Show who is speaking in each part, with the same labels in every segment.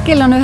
Speaker 1: Kell on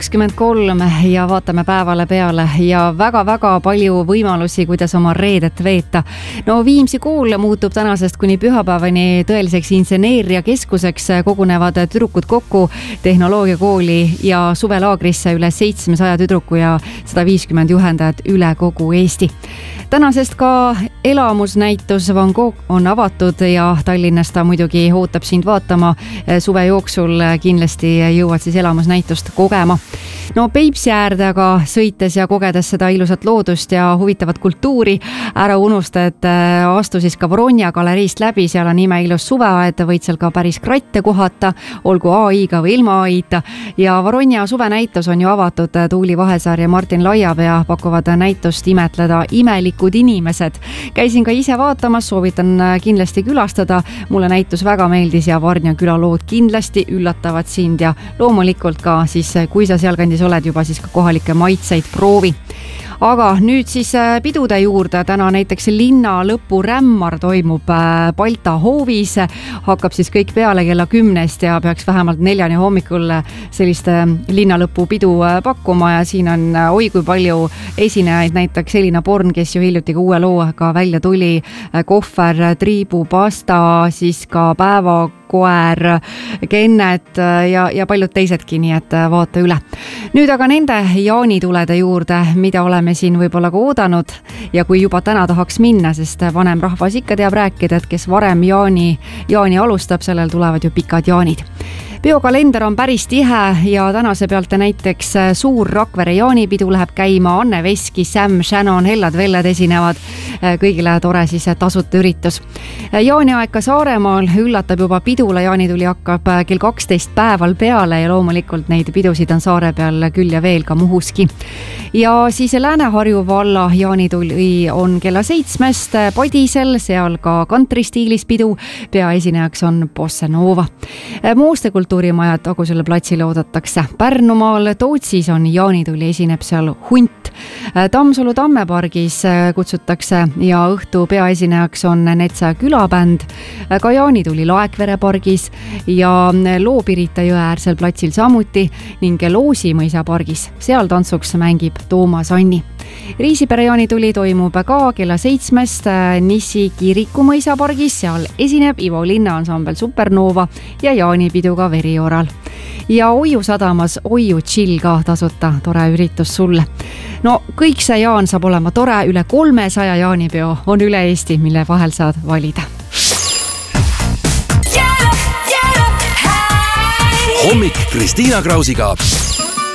Speaker 1: 9:23 ja vaatame päevale peale ja väga-väga palju võimalusi, kuidas oma reedet veeta. No Viimsi kool muutub tänasest kuni pühapäevani tõeliseks inseneeriakeskuseks, kogunevad tüdrukud kokku tehnoloogiakooli ja suvelaagrisse üle 700 tüdruku ja 150 juhendajat üle kogu Eesti. Tänasest ka elamusnäitus Van Gogh on avatud ja Tallinnast ta muidugi ootab sind vaatama. Suve jooksul kindlasti jõuad siis elamusnäitust kogema. No Peipsi äärde aga sõites ja kogedes seda ilusat loodust ja huvitavat kultuuri, ära unusta, et astu siis ka Voronja galeriist läbi, seal on imeilus suveaed, võid seal ka päris kratte kohata, olgu AI-ga või ilma AI-ta. Ja Voronja suvenäitus on ju avatud, Tuuli Vahesaar ja Martin Laiapea pakuvad näitust imetleda imelikud inimesed. Käisin ka ise vaatamas, soovitan kindlasti külastada, mulle näitus väga meeldis ja Varnja külalood kindlasti üllatavad sind ja loomulikult ka siis, kui sa sealkandis oled juba, siis ka kohalikke maitseid proovi. Aga nüüd siis pidude juurde. Täna näiteks linna lõpu rämmar toimub Balta hoovis. Hakkab siis kõik peale kella 10 ja peaks vähemalt 4 hommikul sellist linna lõpu pidu pakkuma ja siin on oi kui palju esinejaid, näiteks Elina Born, kes ju hiljuti ka uue looga välja tuli, Kohver, Triibu, Pasta, siis ka Päevakoer, Kennet ja paljud teisedki, nii et vaata üle. Nüüd aga nende jaanitulede juurde, mida oleme siin võib-olla ka oodanud ja kui juba täna tahaks minna, sest vanem rahvas ikka teab rääkida, et kes varem jaani alustab, sellel tulevad ju pikad jaanid. Biokalender on päris tihe ja tänase pealt näiteks suur Rakvere jaanipidu läheb käima, Anne Veski, Sam, Shannon, Hellad Velled esinevad, kõigile tore siis tasuta üritus. Jaaniaeg ka Saaremaal üllatab juba pidule, jaanituli hakkab kell 12 päeval peale ja loomulikult neid pidusid on saare peal küll ja veel ka Muhuski. Ja siis Lääne-Harju valla jaanituli on kella 7 Padisel, seal ka kantristiilis pidu, peaesinejaks on Bossa Nova. Mooste kultuurimajad Tagusele platsile oodatakse. Pärnumaal Tootsis on jaanituli, esineb seal Hunt. Tammsalu tammepargis kutsutakse ja õhtu peaesinejaks on Netsa külabänd. Ka jaanituli Laekvere pargis ja Loopirita jõe äärsel platsil samuti ning Loosimõisa pargis. Seal tantsuks mängib Toomas Anni. Riisipere jaanituli toimub ka kella 7 Nissi Kirikumõisa pargis, seal esineb Ivo Linna ansambel Supernova ja jaanipidu ka Verioral. Ja Oiu sadamas Oiu chill ka tasuta, tore üritus sulle. No kõik see jaan saab olema tore, üle 300 jaanipeo on üle Eesti, mille vahel saad valida.
Speaker 2: Hommik Kristiina Krausiga.